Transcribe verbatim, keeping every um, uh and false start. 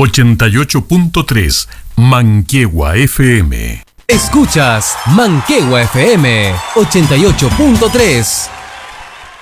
ochenta y ocho punto tres Manquehue F M. Escuchas Manquehue F M ochenta y ocho punto tres.